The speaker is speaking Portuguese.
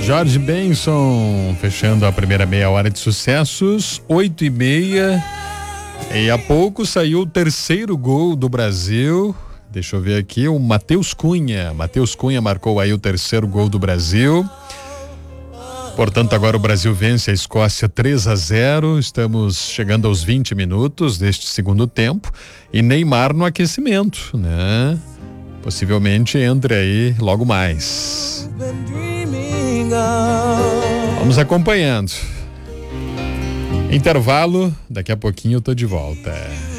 Jorge Benson, fechando a primeira meia hora de sucessos, 8:30. E há pouco saiu o terceiro gol do Brasil. Deixa eu ver aqui, o Matheus Cunha. Matheus Cunha marcou aí o terceiro gol do Brasil. Portanto, agora o Brasil vence a Escócia 3-0. Estamos chegando aos 20 minutos deste segundo tempo. E Neymar no aquecimento, né? Possivelmente entre aí logo mais. Vamos acompanhando. Intervalo, daqui a pouquinho eu tô de volta.